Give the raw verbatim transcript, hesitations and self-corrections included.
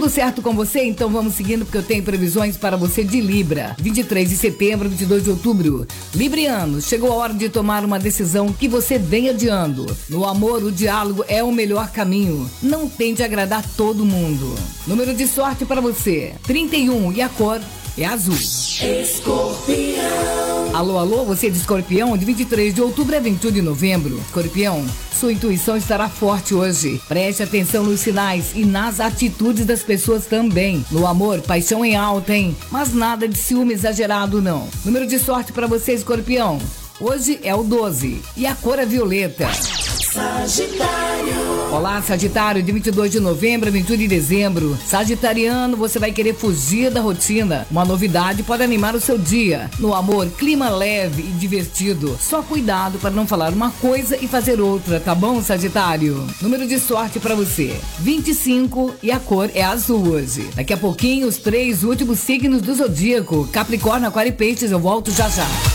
Tudo certo com você? Então vamos seguindo, porque eu tenho previsões para você de Libra. vinte e três de setembro, vinte e dois de outubro. Libriano, chegou a hora de tomar uma decisão que você vem adiando. No amor, o diálogo é o melhor caminho. Não tente agradar todo mundo. Número de sorte para você, trinta e um, e a cor é azul. Escorpião. Alô, alô, você de Escorpião, de vinte e três de outubro a vinte e um de novembro. Escorpião, sua intuição estará forte hoje. Preste atenção nos sinais e nas atitudes das pessoas também. No amor, paixão em alta, hein? Mas nada de ciúme exagerado, não. Número de sorte para você, Escorpião. Hoje é o doze e a cor é violeta. Sagitário. Olá, Sagitário, de vinte e dois de novembro a vinte e um de dezembro. Sagitariano, você vai querer fugir da rotina. Uma novidade pode animar o seu dia. No amor, clima leve e divertido. Só cuidado para não falar uma coisa e fazer outra, tá bom, Sagitário? Número de sorte para você, vinte e cinco, e a cor é azul hoje. Daqui a pouquinho, os três últimos signos do zodíaco. Capricórnio, Aquário e Peixes, eu volto já já.